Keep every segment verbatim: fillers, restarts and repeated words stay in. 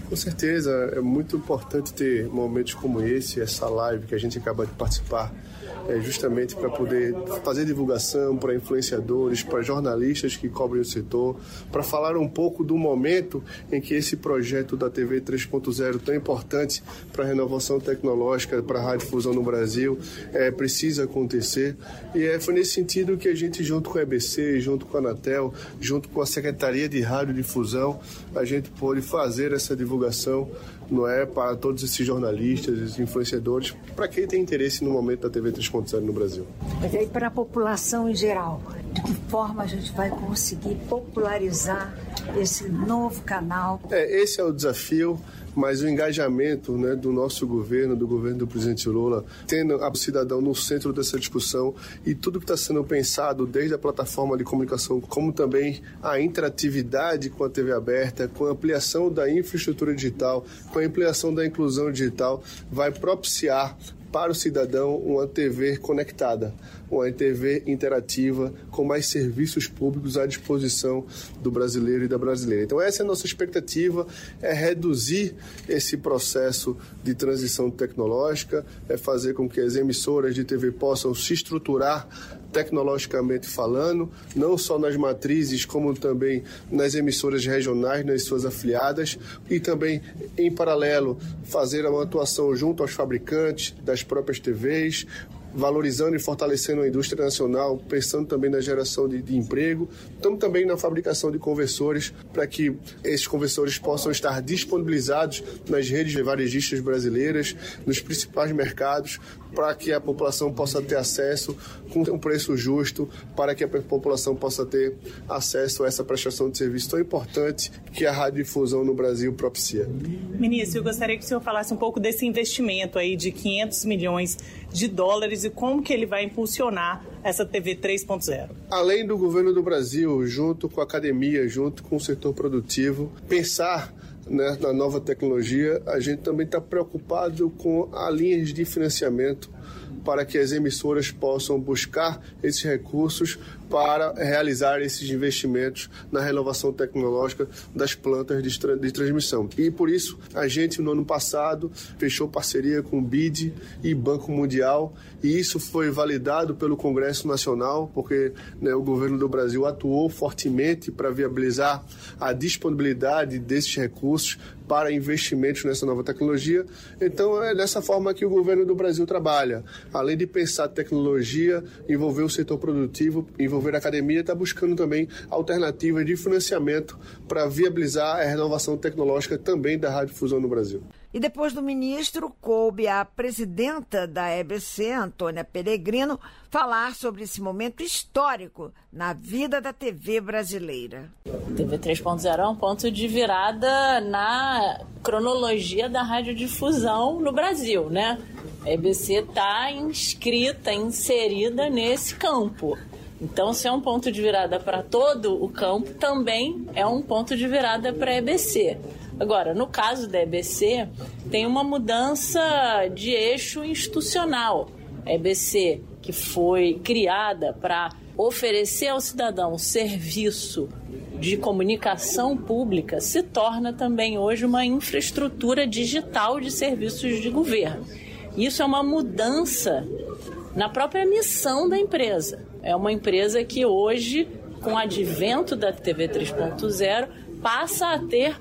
Com certeza, é muito importante ter momentos como esse, essa live que a gente acaba de participar, é justamente para poder fazer divulgação para influenciadores, para jornalistas que cobrem o setor, para falar um pouco do momento em que esse projeto da T V três ponto zero, tão importante para a renovação tecnológica, para a radiodifusão no Brasil, é, precisa acontecer. E é, foi nesse sentido que a gente, junto com a E B C, junto com a Anatel, junto com a Secretaria de Radiodifusão, a gente pôde fazer essa divulgação, não é, para todos esses jornalistas, esses influenciadores, para quem tem interesse no momento da T V três ponto zero no Brasil. Mas aí para a população em geral, de que forma a gente vai conseguir popularizar esse novo canal? É, esse é o desafio, mas o engajamento, né, do nosso governo, do governo do presidente Lula, tendo o cidadão no centro dessa discussão e tudo que está sendo pensado, desde a plataforma de comunicação, como também a interatividade com a T V aberta, com a ampliação da infraestrutura digital, com a ampliação da inclusão digital, vai propiciar para o cidadão uma T V conectada, uma T V interativa, com mais serviços públicos à disposição do brasileiro e da brasileira. Então essa é a nossa expectativa, é reduzir esse processo de transição tecnológica, é fazer com que as emissoras de T V possam se estruturar tecnologicamente falando, não só nas matrizes, como também nas emissoras regionais, nas suas afiliadas, e também, em paralelo, fazer uma atuação junto aos fabricantes das próprias T Vs, valorizando e fortalecendo a indústria nacional, pensando também na geração de, de emprego, estamos também na fabricação de conversores, para que esses conversores possam estar disponibilizados nas redes varejistas brasileiras, nos principais mercados, para que a população possa ter acesso com um preço justo, para que a população possa ter acesso a essa prestação de serviço tão importante que a radiodifusão no Brasil propicia. Ministro, eu gostaria que o senhor falasse um pouco desse investimento aí de quinhentos milhões de dólares e como que ele vai impulsionar essa T V três ponto zero. Além do governo do Brasil, junto com a academia, junto com o setor produtivo, pensar, né, na nova tecnologia, a gente também está preocupado com as linhas de financiamento para que as emissoras possam buscar esses recursos para realizar esses investimentos na renovação tecnológica das plantas de, tra- de transmissão. E por isso, a gente, no ano passado, fechou parceria com o B I D e Banco Mundial, e isso foi validado pelo Congresso Nacional, porque, né, o governo do Brasil atuou fortemente para viabilizar a disponibilidade desses recursos para investimentos nessa nova tecnologia. Então, é dessa forma que o governo do Brasil trabalha. Além de pensar tecnologia, envolver o setor produtivo, envolver a academia, está buscando também alternativas de financiamento para viabilizar a renovação tecnológica também da radiodifusão no Brasil. E depois do ministro, coube à presidenta da E B C, Antônia Peregrino, falar sobre esse momento histórico na vida da T V brasileira. T V três ponto zero é um ponto de virada na cronologia da radiodifusão no Brasil, né? A E B C está inscrita, inserida nesse campo. Então, se é um ponto de virada para todo o campo, também é um ponto de virada para a E B C. Agora, no caso da E B C, tem uma mudança de eixo institucional. A E B C, que foi criada para oferecer ao cidadão serviço de comunicação pública, se torna também hoje uma infraestrutura digital de serviços de governo. Isso é uma mudança na própria missão da empresa. É uma empresa que hoje, com o advento da T V três ponto zero, passa a ter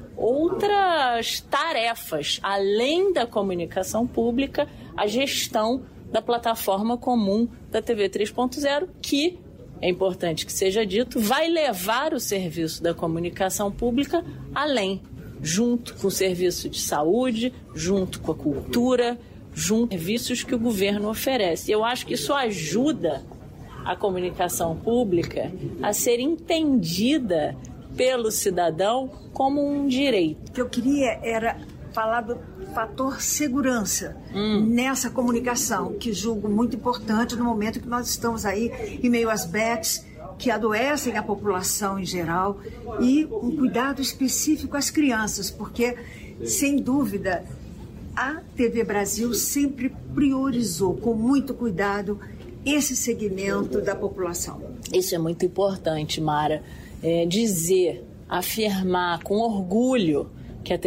outras tarefas, além da comunicação pública, a gestão da plataforma comum da T V três ponto zero, que, é importante que seja dito, vai levar o serviço da comunicação pública além, junto com o serviço de saúde, junto com a cultura, junto com serviços que o governo oferece. Eu acho que isso ajuda a comunicação pública a ser entendida pelo cidadão como um direito. O que eu queria era falar do fator segurança hum. nessa comunicação, que julgo muito importante no momento que nós estamos aí em meio às bets que adoecem a população em geral, e um cuidado específico às crianças, porque, sem dúvida, a T V Brasil sempre priorizou com muito cuidado esse segmento da população. Isso é muito importante, Mara. É, dizer, afirmar com orgulho